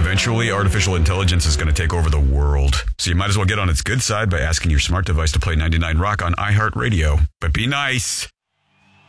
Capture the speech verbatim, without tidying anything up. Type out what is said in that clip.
Eventually, artificial intelligence is going to take over the world. So you might as well get on its good side by asking your smart device to play ninety-nine Rock on iHeartRadio. But be nice.